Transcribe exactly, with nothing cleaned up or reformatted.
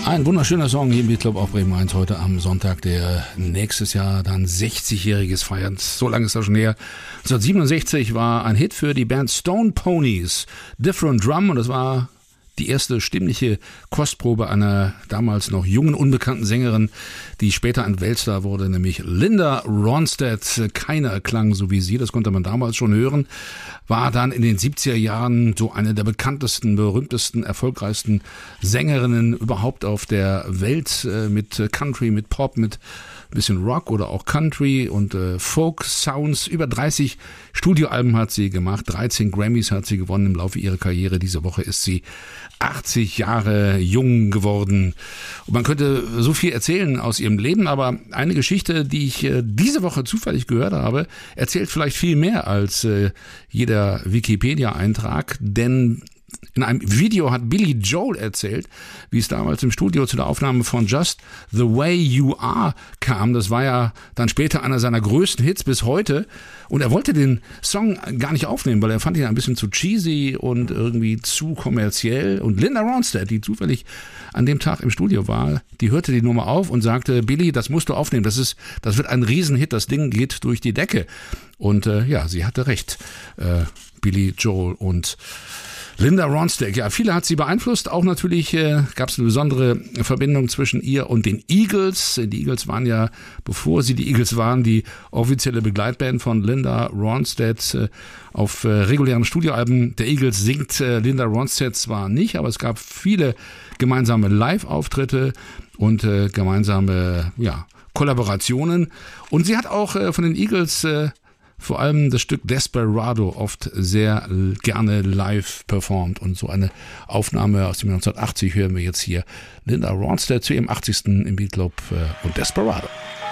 Ein wunderschöner Song hier im Beatclub auf Bremen eins heute am Sonntag, der nächstes Jahr dann sechzigjähriges feiert. So lange ist das schon her. neunzehnhundertsiebenundsechzig war ein Hit für die Band Stone Ponies, Different Drum, und das war die erste stimmliche Kostprobe einer damals noch jungen, unbekannten Sängerin, die später ein Weltstar wurde, nämlich Linda Ronstadt. Keiner klang so wie sie, das konnte man damals schon hören. War dann in den siebziger Jahren so eine der bekanntesten, berühmtesten, erfolgreichsten Sängerinnen überhaupt auf der Welt, äh, mit Country, mit Pop, mit ein bisschen Rock oder auch Country und äh, Folk Sounds. Über dreißig Studioalben hat sie gemacht, dreizehn Grammys hat sie gewonnen im Laufe ihrer Karriere. Diese Woche ist sie achtzig Jahre jung geworden. Und man könnte so viel erzählen aus ihrem Leben, aber eine Geschichte, die ich äh, diese Woche zufällig gehört habe, erzählt vielleicht viel mehr als äh, jeder Wikipedia-Eintrag, denn in einem Video hat Billy Joel erzählt, wie es damals im Studio zu der Aufnahme von Just the Way You Are kam. Das war ja dann später einer seiner größten Hits bis heute. Und er wollte den Song gar nicht aufnehmen, weil er fand ihn ein bisschen zu cheesy und irgendwie zu kommerziell. Und Linda Ronstadt, die zufällig an dem Tag im Studio war, die hörte die Nummer auf und sagte, Billy, das musst du aufnehmen. Das ist, das wird ein Riesenhit. Das Ding geht durch die Decke. Und äh, ja, sie hatte recht. Äh, Billy Joel und Linda Ronstadt, ja, viele hat sie beeinflusst. Auch natürlich äh, gab es eine besondere Verbindung zwischen ihr und den Eagles. Die Eagles waren ja, bevor sie die Eagles waren, die offizielle Begleitband von Linda Ronstadt. Äh, auf äh, regulären Studioalben der Eagles singt äh, Linda Ronstadt zwar nicht, aber es gab viele gemeinsame Live-Auftritte und äh, gemeinsame ja, Kollaborationen. Und sie hat auch äh, von den Eagles äh, vor allem das Stück Desperado oft sehr gerne live performt. Und so eine Aufnahme aus dem neunzehnhundertachtzig hören wir jetzt hier. Linda Ronstadt zu ihrem achtzigsten im Beatclub und Desperado.